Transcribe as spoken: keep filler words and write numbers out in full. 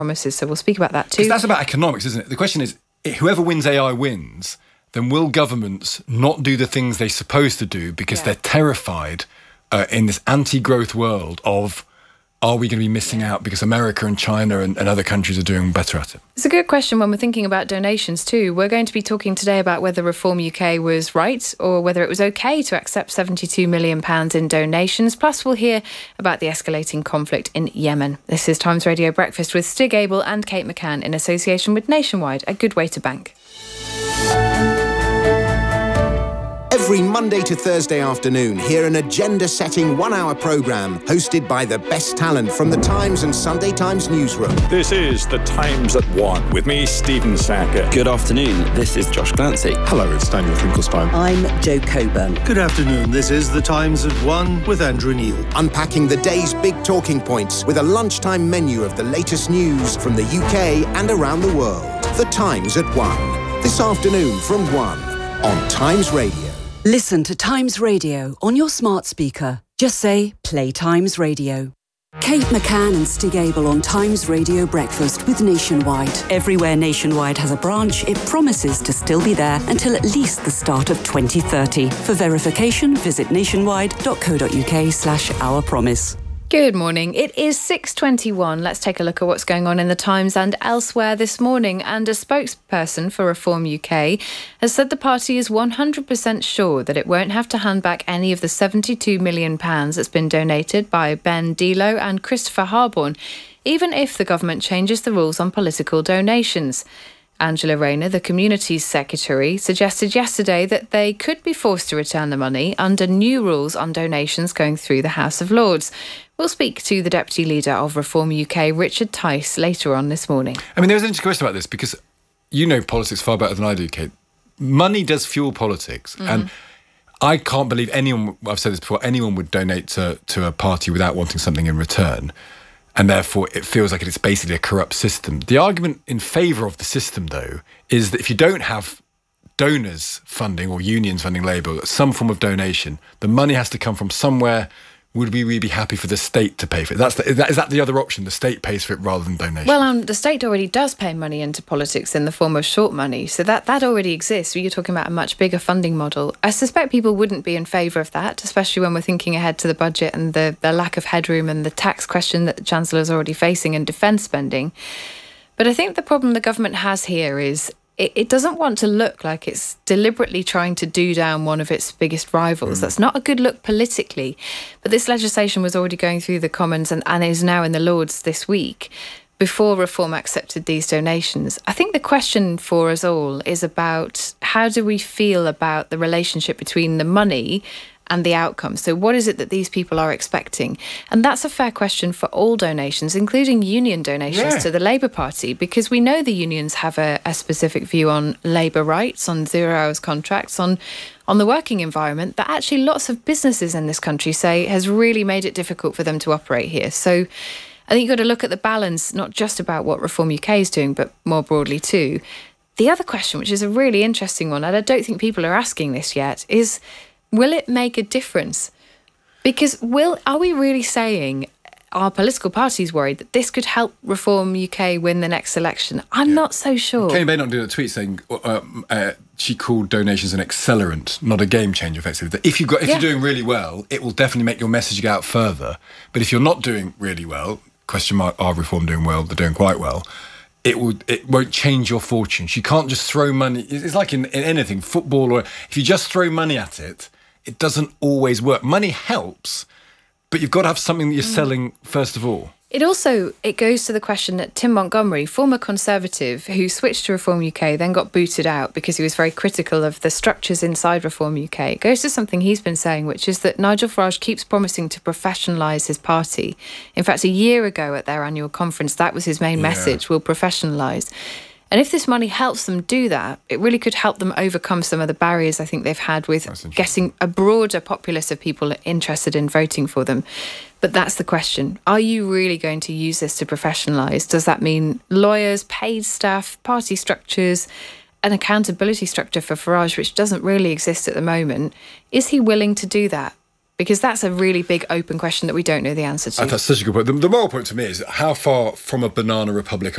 promises. So we'll speak about that too. Because that's about economics, isn't it? The question is, whoever wins A I wins, then will governments not do the things they're supposed to do because yeah. they're terrified uh, in this anti-growth world of, are we going to be missing out because America and China and, and other countries are doing better at it? It's a good question when we're thinking about donations too. We're going to be talking today about whether Reform U K was right or whether it was okay to accept seventy-two million pounds in donations. Plus, we'll hear about the escalating conflict in Yemen. This is Times Radio Breakfast with Stig Abel and Kate McCann in association with Nationwide, a good way to bank. Every Monday to Thursday afternoon, hear an agenda-setting one-hour programme hosted by the best talent from The Times and Sunday Times newsroom. This is The Times at One, with me, Stephen Saka. Good afternoon, this is Josh Glancy. Hello, it's Daniel Finkelstein. I'm Jo Coburn. Good afternoon, this is The Times at One with Andrew Neil. Unpacking the day's big talking points with a lunchtime menu of the latest news from the U K and around the world. The Times at One. This afternoon from one on Times Radio. Listen to Times Radio on your smart speaker. Just say, play Times Radio. Kate McCann and Stig Abel on Times Radio Breakfast with Nationwide. Everywhere Nationwide has a branch, it promises to still be there until at least the start of twenty thirty. For verification, visit nationwide.co.uk slash our promise. Good morning. It is six twenty-one. Let's take a look at what's going on in the Times and elsewhere this morning. And a spokesperson for Reform U K has said the party is one hundred percent sure that it won't have to hand back any of the seventy-two million pounds that's been donated by Ben Delo and Christopher Harborne, even if the government changes the rules on political donations. Angela Rayner, the Communities Secretary, suggested yesterday that they could be forced to return the money under new rules on donations going through the House of Lords. We'll speak to the Deputy Leader of Reform U K, Richard Tice, later on this morning. I mean, there was an interesting question about this because you know politics far better than I do, Kate. Money does fuel politics. Mm. And I can't believe anyone, I've said this before, anyone would donate to, to a party without wanting something in return. And therefore, it feels like it's basically a corrupt system. The argument in favour of the system, though, is that if you don't have donors funding or unions funding Labour, some form of donation, the money has to come from somewhere. Would we really be happy for the state to pay for it? That's the, is, that, is that the other option? The state pays for it rather than donation? Well, um, the state already does pay money into politics in the form of short money. So that, that already exists. You're talking about a much bigger funding model. I suspect people wouldn't be in favour of that, especially when we're thinking ahead to the budget and the, the lack of headroom and the tax question that the Chancellor's already facing and defence spending. But I think the problem the government has here is it, it doesn't want to look like it's deliberately trying to do down one of its biggest rivals. Mm. That's not a good look politically. But this legislation was already going through the Commons and, and is now in the Lords this week before Reform accepted these donations. I think the question for us all is about how do we feel about the relationship between the money and the outcome. So what is it that these people are expecting? And that's a fair question for all donations, including union donations yeah. to the Labour Party, because we know the unions have a, a specific view on labour rights, on zero hours contracts, on on the working environment that actually lots of businesses in this country say has really made it difficult for them to operate here. So I think you've got to look at the balance, not just about what Reform U K is doing, but more broadly too. The other question, which is a really interesting one, and I don't think people are asking this yet, is will it make a difference? Because will are we really saying our political parties worried that this could help Reform U K win the next election? I'm yeah. not so sure. Kane Baynard did a tweet saying uh, uh, she called donations an accelerant, not a game changer, effectively. That if, you got, if yeah. you're doing really well, it will definitely make your message go out further. But if you're not doing really well, question mark, are Reform doing well? They're doing quite well. It will. It won't change your fortunes. You can't just throw money. It's like in, in anything, football, or if you just throw money at it, it doesn't always work. Money helps, but you've got to have something that you're mm. selling first of all. It also, it goes to the question that Tim Montgomery, former Conservative, who switched to Reform U K, then got booted out because he was very critical of the structures inside Reform U K. It goes to something he's been saying, which is that Nigel Farage keeps promising to professionalise his party. In fact, a year ago at their annual conference, that was his main yeah. message, we'll professionalise. And if this money helps them do that, it really could help them overcome some of the barriers I think they've had with getting a broader populace of people interested in voting for them. But that's the question. Are you really going to use this to professionalise? Does that mean lawyers, paid staff, party structures, an accountability structure for Farage, which doesn't really exist at the moment? Is he willing to do that? Because that's a really big open question that we don't know the answer to. And that's such a good point. The, the moral point to me is how far from a banana republic